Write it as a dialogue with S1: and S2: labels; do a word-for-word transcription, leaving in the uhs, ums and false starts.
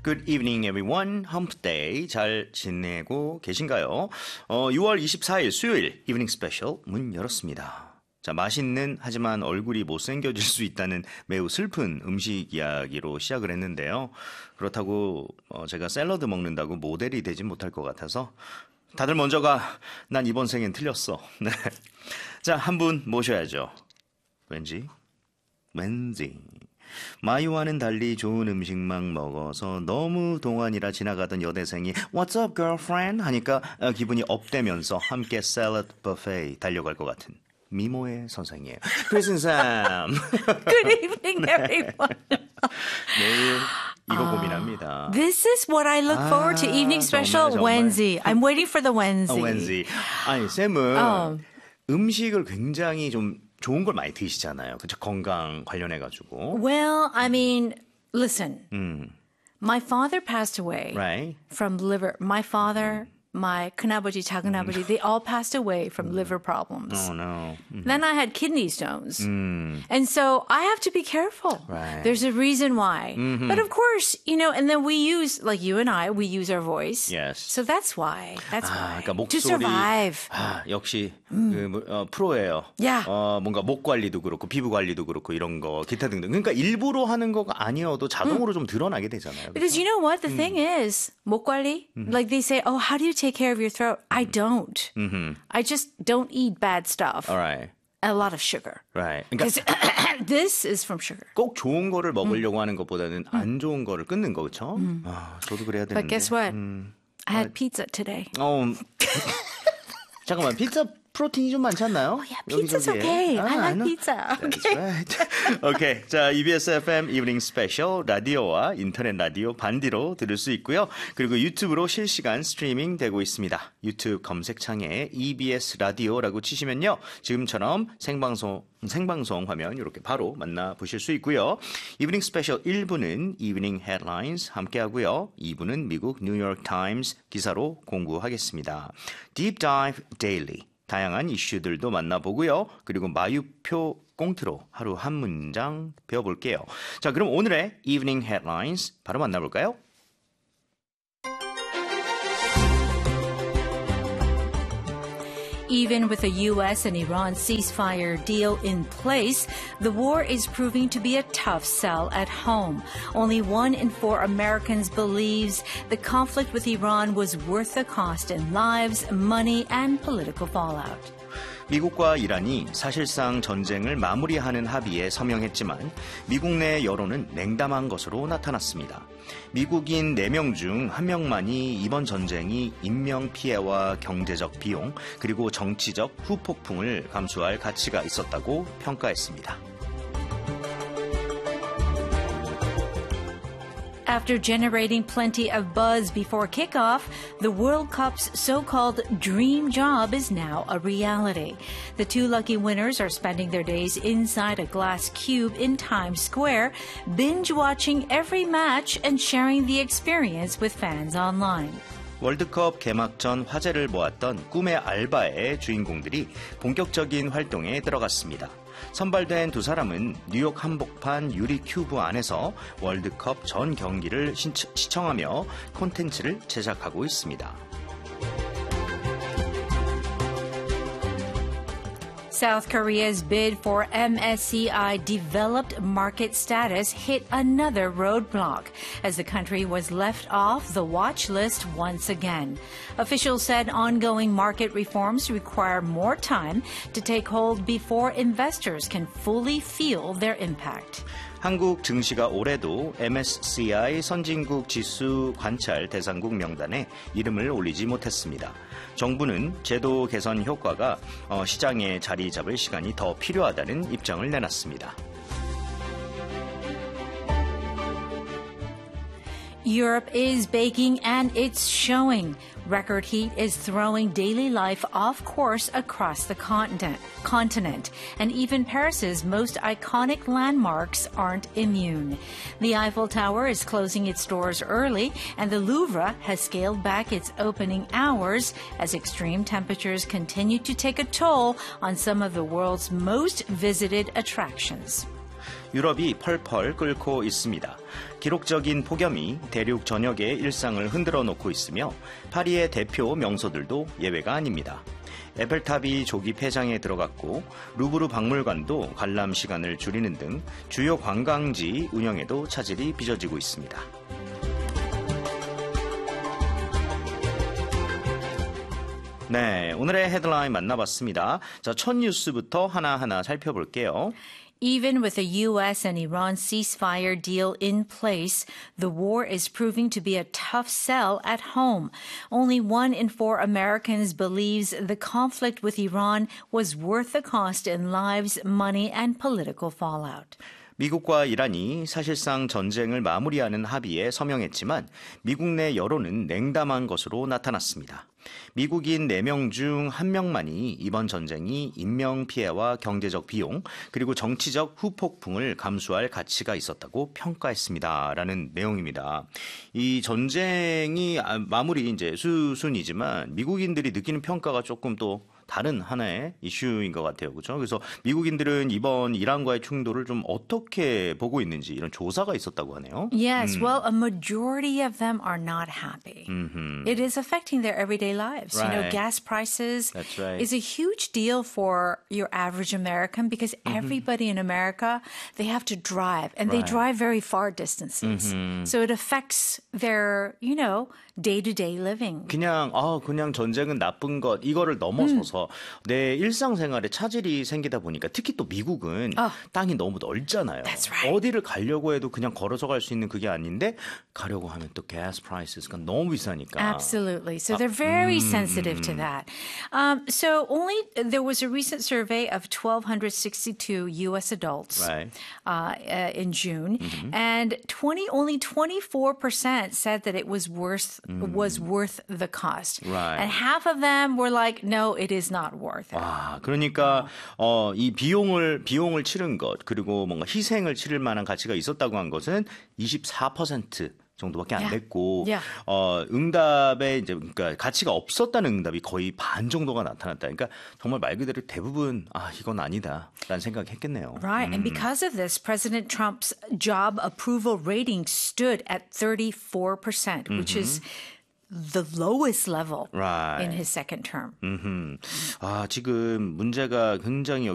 S1: Good evening, everyone. Hump Day 잘 지내고 계신가요? 어, 유월 이십사일 수요일 이브닝 스페셜 문 열었습니다. 자, 맛있는 하지만 얼굴이 못생겨질 수 있다는 매우 슬픈 음식 이야기로 시작을 했는데요. 그렇다고 어, 제가 샐러드 먹는다고 모델이 되지 못할 것 같아서 다들 먼저 가. 난 이번 생엔 틀렸어. 네. 자, 한 분 모셔야죠. 왠지? 왠지. 마유와는 달리 좋은 음식만 먹어서 너무 동안이라 지나가던 여대생이 What's up, girlfriend? 하니까 기분이 업되면서 함께 샐러드 버페 달려갈 것 같은 미모의 선생이에요. 크리스틴 쌤.
S2: Good evening, everyone.
S1: 내일 이거 고민합니다.
S2: This is what I look forward to.
S1: 아,
S2: Evening special
S1: 정말, 정말.
S2: Wednesday. I'm waiting for the Wednesday.
S1: 어, 왠지. 아니, 쌤은
S2: 어.
S1: 음식을 굉장히 좀 좋은 걸 많이 드시잖아요. 그쵸? 건강 관련해가지고.
S2: Well, I mean, listen.
S1: 음.
S2: My father passed away
S1: Right?
S2: from liver. My father, my 큰아버지, 작은아버지, they all passed away from liver problems.
S1: Oh, no. 음.
S2: Then I had kidney stones.
S1: 음.
S2: And so I have to be careful.
S1: Right.
S2: There's a reason why.
S1: Mm-hmm.
S2: But of course, you know, and then we use, like you and I, we use our voice.
S1: Yes.
S2: So that's why. That's
S1: 아,
S2: why.
S1: 그러니까 목소리.
S2: To survive.
S1: 아, 역시 그, 어, 프로예요.
S2: Yeah.
S1: 어, 뭔가 목 관리도 그렇고 피부 관리도 그렇고 이런 거 기타 등등. 그러니까 일부러 하는 거가 아니어도 자동으로 좀 드러나게 되잖아요.
S2: Because you know what? The thing is, 목 관리, like they say, oh, how do you take care of your throat? I don't.
S1: Mm-hmm.
S2: I just don't eat bad stuff.
S1: Alright.
S2: A lot of sugar.
S1: Right. 그러니까
S2: This is from sugar.
S1: 꼭 좋은 거를 먹으려고 하는 것보다는 안 좋은 거를 끊는 거, 그렇죠? 아, 저도 그래야 되는데.
S2: But guess what?
S1: 음.
S2: I had pizza today.
S1: 어, 잠깐만, 피자 프로틴이 좀 많지 않나요?
S2: Yeah, pizza's okay. I like pizza.
S1: That's right. 오케이. 자, 이비에스 에프엠 이브닝 스페셜 라디오와 인터넷 라디오 반디로 들을 수 있고요. 그리고 유튜브로 실시간 스트리밍 되고 있습니다. 유튜브 검색창에 이비에스 라디오라고 치시면요. 지금처럼 생방송 생방송 화면 이렇게 바로 만나보실 수 있고요. 이브닝 스페셜 일 부는 이브닝 헤드라인스 함께하고요. 이 부는 미국 뉴욕 타임스 기사로 공부하겠습니다. Deep Dive Daily. 다양한 이슈들도 만나보고요. 그리고 마유표 꽁트로 하루 한 문장 배워볼게요. 자, 그럼 오늘의 Evening Headlines 바로 만나볼까요?
S2: Even with a U S and Iran ceasefire deal in place, the war is proving to be a tough sell at home. Only one in four Americans believes the conflict with Iran was worth the cost in lives, money, and political fallout.
S1: 미국과 이란이 사실상 전쟁을 마무리하는 합의에 서명했지만 미국 내 여론은 냉담한 것으로 나타났습니다. 미국인 네 명 중 한 명만이 이번 전쟁이 인명피해와 경제적 비용 그리고 정치적 후폭풍을 감수할 가치가 있었다고 평가했습니다.
S2: After generating plenty of buzz before kickoff, the World Cup's so-called dream job is now a reality. The two lucky winners are spending their days inside a glass cube in Times Square, binge-watching every match and sharing the experience with fans online.
S1: 월드컵 개막 전 화제를 모았던 꿈의 알바의 주인공들이 본격적인 활동에 들어갔습니다. 선발된 두 사람은 뉴욕 한복판 유리 큐브 안에서 월드컵 전 경기를 시청하며 콘텐츠를 제작하고 있습니다.
S2: South Korea's bid for M S C I developed market status hit another roadblock as the country was left off the watch list once again. Officials said ongoing market reforms require more time to take hold before investors can fully feel their impact.
S1: 한국 증시가 올해도 엠에스시아이 선진국 지수 관찰 대상국 명단에 이름을 올리지 못했습니다. 정부는 제도 개선 효과가 시장에 자리 잡을 시간이 더 필요하다는 입장을 내놨습니다.
S2: Europe is baking and it's showing. Record heat is throwing daily life off course across the continent, continent, and even Paris's most iconic landmarks aren't immune. The Eiffel Tower is closing its doors early, and the Louvre has scaled back its opening hours as extreme temperatures continue to take a toll on some of the world's most visited attractions.
S1: 유럽이 펄펄 끓고 있습니다. 기록적인 폭염이 대륙 전역의 일상을 흔들어 놓고 있으며 파리의 대표 명소들도 예외가 아닙니다. 에펠탑이 조기 폐장에 들어갔고 루브르 박물관도 관람 시간을 줄이는 등 주요 관광지 운영에도 차질이 빚어지고 있습니다. 네, 오늘의 헤드라인 만나봤습니다. 자, 첫 뉴스부터 하나하나 살펴볼게요.
S2: Even with a U S and Iran ceasefire deal in place, the war is proving to be a tough sell at home. Only one in four Americans believes the conflict with Iran was worth the cost in lives, money, and political fallout.
S1: 미국과 이란이 사실상 전쟁을 마무리하는 합의에 서명했지만 미국 내 여론은 냉담한 것으로 나타났습니다. 미국인 네 명 중 한 명만이 이번 전쟁이 인명피해와 경제적 비용 그리고 정치적 후폭풍을 감수할 가치가 있었다고 평가했습니다. 라는 내용입니다. 이 전쟁이 마무리 이제 수순이지만 미국인들이 느끼는 평가가 조금 또 다른 하나의 이슈인 것 같아요. 그렇죠? 그래서 미국인들은 이번 이란과의 충돌을 좀 어떻게 보고 있는지 이런 조사가 있었다고 하네요.
S2: Yes, mm. well, a majority of them are not happy. Mm-hmm. It is affecting their everyday lives.
S1: Right.
S2: You know, gas prices
S1: That's right.
S2: is a huge deal for your average American because mm-hmm. everybody in America, they have to drive and right. they drive very far distances. Mm-hmm. So it affects their, you know, day-to-day living.
S1: 그냥 아 그냥 전쟁은 나쁜 것 이거를 넘어서서 음. 내 일상생활에 차질이 생기다 보니까 특히 또 미국은 oh. 땅이 너무 넓잖아요.
S2: That's right.
S1: 어디를 가려고 해도 그냥 걸어서 갈 수 있는 그게 아닌데 가려고 하면 또 gas prices가 너무 비싸니까.
S2: Absolutely. So they're very 아, sensitive 음. to that. Um, so only there was a recent survey of one thousand two hundred sixty-two U S adults
S1: right.
S2: uh, uh, in June,
S1: mm-hmm.
S2: and twenty only twenty-four percent said that it was worth mm. was worth the cost.
S1: Right.
S2: And half of them were like, no, it is not worth it.
S1: 아, 그러니까 어, 이 비용을 비용을 치른 것 그리고 뭔가 희생을 치를 만한 가치가 있었다고 한 것은 이십사 퍼센트 정도밖에 안 됐고
S2: yeah. Yeah.
S1: 어, 응답에 이제 그러니까 가치가 없었다는 응답이 거의 반 정도가 나타났다. 그러니까 정말 말 그대로 대부분 아 이건 아니다라는 생각했겠네요.
S2: Right,
S1: 음.
S2: and because of this, President Trump's job approval rating stood at thirty-four percent, mm-hmm. which is the lowest level
S1: right.
S2: in his second term.
S1: Mm-hmm. 아 지금 문제가 굉장히